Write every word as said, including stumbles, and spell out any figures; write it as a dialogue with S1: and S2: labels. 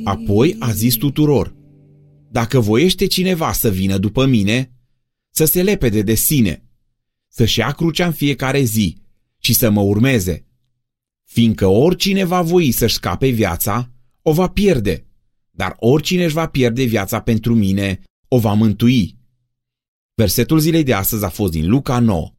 S1: Apoi a zis tuturor: dacă voiește cineva să vină după mine, să se lepede de sine, să-și ia crucea în fiecare zi și să mă urmeze. Fiindcă oricine va voi să-și scape viața, o va pierde, dar oricine își va pierde viața pentru mine, o va mântui. Versetul zilei de astăzi a fost din Luca nouă.